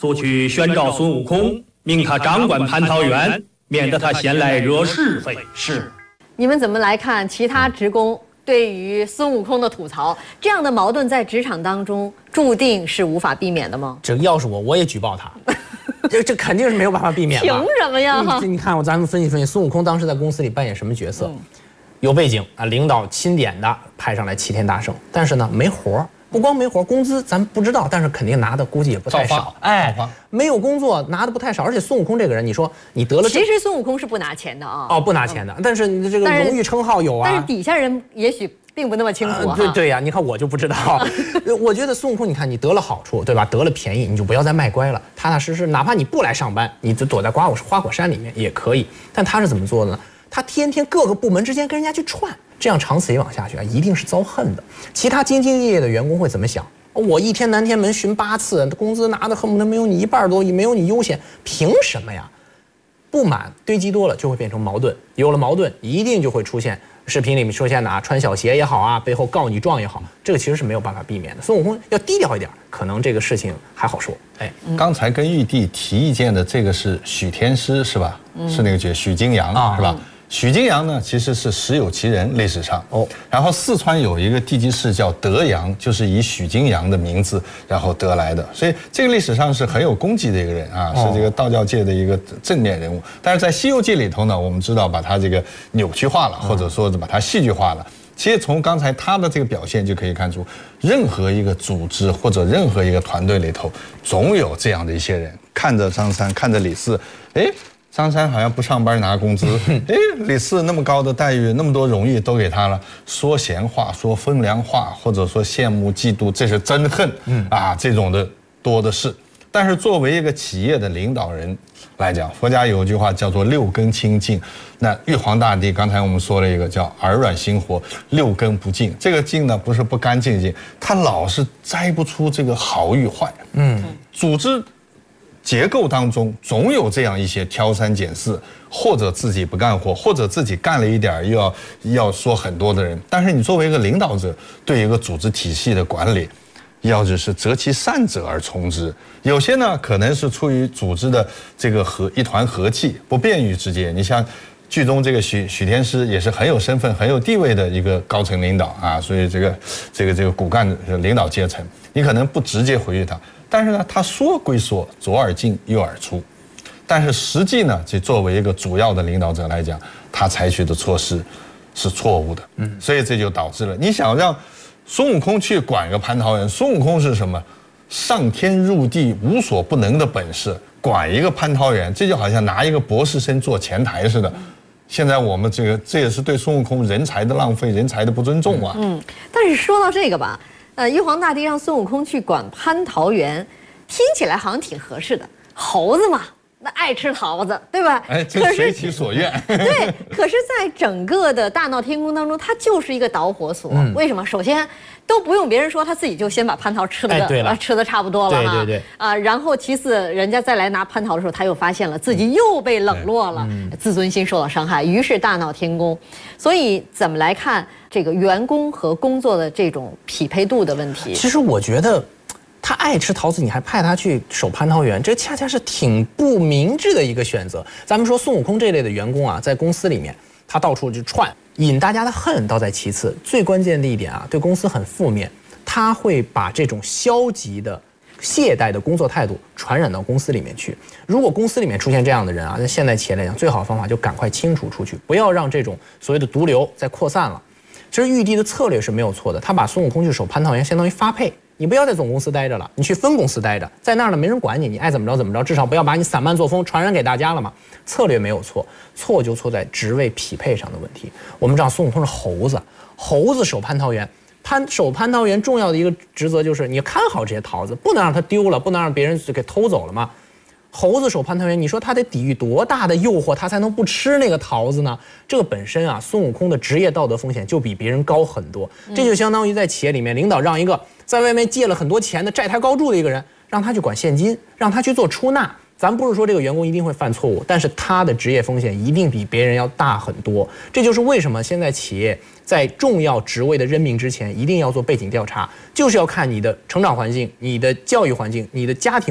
速去宣召孙悟空，命他掌管蟠桃园，免得他闲来惹是非。 是。 你们怎么来看其他职工对于孙悟空的吐槽？这样的矛盾在职场当中注定是无法避免的吗？ 这个要是我也举报他。这肯定是没有办法避免的。 凭什么呀？ 你看，咱们分析分析，孙悟空当时在公司里扮演什么角色？有背景啊，领导钦点的派上来齐天大圣，但是呢没活，不光没活，工资咱不知道，但是肯定拿的估计也不太少。哎，没有工作拿的不太少，而且孙悟空这个人，你说你得了， 其实孙悟空是不拿钱的啊。 哦，不拿钱的，但是你这个荣誉称号有啊。 但是底下人也许并不那么清楚啊。 对呀，你看我就不知道。我觉得孙悟空，你看你得了好处，对吧？得了便宜，你就不要再卖乖了，踏踏实实，哪怕你不来上班，你就躲在花果山里面也可以。但他是怎么做的呢？他天天各个部门之间跟人家去串，这样长此以往下去啊，一定是遭恨的。其他兢兢业业的员工会怎么想？我一天南天门巡8次，工资拿的恨不得没有你1半多，也没有你悠闲，凭什么呀？不满堆积多了就会变成矛盾，有了矛盾一定就会出现视频里面出现的啊，穿小鞋也好啊，背后告你状也好，这个其实是没有办法避免的。孙悟空要低调一点，可能这个事情还好说。哎， 刚才跟玉帝提意见的这个是许天师是吧？是那个角许金阳是吧？许金阳呢，其实是实有其人，历史上哦。然后四川有一个地级市叫德阳，就是以许金阳的名字然后得来的，所以这个历史上是很有功绩的一个人啊，是这个道教界的一个正面人物。但是在《西游记》里头呢，我们知道把他这个扭曲化了，或者说把他戏剧化了。其实从刚才他的这个表现就可以看出，任何一个组织或者任何一个团队里头，总有这样的一些人，看着张三，看着李四，哎。张三好像不上班拿工资，哎，李四那么高的待遇，那么多荣誉都给他了，说闲话，说风凉话，或者说羡慕嫉妒，这是真恨，这种的多的是。但是作为一个企业的领导人来讲，佛家有一句话叫做6根清净。那玉皇大帝刚才我们说了一个叫耳软心活，6根不净。这个净呢不是不干净净，他老是摘不出这个好与坏。组织结构当中总有这样一些挑三拣四，或者自己不干活，或者自己干了一点又要说很多的人。但是你作为一个领导者，对一个组织体系的管理，要就是择其善者而从之。有些呢可能是出于组织的这个一团和气，不便于直接。你像剧中这个许天师也是很有身份、很有地位的一个高层领导啊，所以这个骨干的领导阶层，你可能不直接回应他。但是呢，他说归说，左耳进右耳出，但是实际呢，这作为一个主要的领导者来讲，他采取的措施是错误的。所以这就导致了，你想让孙悟空去管个蟠桃园，孙悟空是什么？上天入地无所不能的本事，管一个蟠桃园，这就好像拿一个博士生做前台似的。现在我们这也是对孙悟空人才的浪费，人才的不尊重啊。 但是说到这个吧。玉皇大帝让孙悟空去管蟠桃园，听起来好像挺合适的。猴子嘛，那爱吃桃子，对吧？ 哎，这随其所愿。 对，可是，在整个的大闹天宫当中，它就是一个导火索。为什么？首先，都不用别人说，他自己就先把蟠桃吃的差不多了对然后其次，人家再来拿蟠桃的时候，他又发现了自己又被冷落了，自尊心受到伤害，于是大闹天宫。所以，怎么来看这个员工和工作的这种匹配度的问题？ 其实我觉得，他爱吃桃子，你还派他去守蟠桃园，这恰恰是挺不明智的一个选择。咱们说孙悟空这类的员工啊，在公司里面，他到处就串，引大家的恨倒在其次，最关键的一点啊，对公司很负面，他会把这种消极的、懈怠的工作态度传染到公司里面去。如果公司里面出现这样的人啊，在现代企业来讲，最好的方法就赶快清除出去，不要让这种所谓的毒瘤再扩散了。其实玉帝的策略是没有错的，他把孙悟空去守蟠桃园，相当于发配。你不要在总公司待着了，你去分公司待着，在那儿呢没人管你，你爱怎么着怎么着，至少不要把你散漫作风传染给大家了嘛。策略没有错，错就错在职位匹配上的问题。我们知道孙悟空是猴子，猴子守蟠桃园，守蟠桃园重要的一个职责就是你看好这些桃子，不能让它丢了，不能让别人给偷走了嘛。猴子守蟠桃园，你说他得抵御多大的诱惑，他才能不吃那个桃子呢？这个本身啊，孙悟空的职业道德风险就比别人高很多。这就相当于在企业里面，领导让一个在外面借了很多钱的债台高筑的一个人，让他去管现金，让他去做出纳。咱不是说这个员工一定会犯错误，但是他的职业风险一定比别人要大很多。这就是为什么现在企业在重要职位的任命之前，一定要做背景调查，就是要看你的成长环境、你的教育环境、你的家庭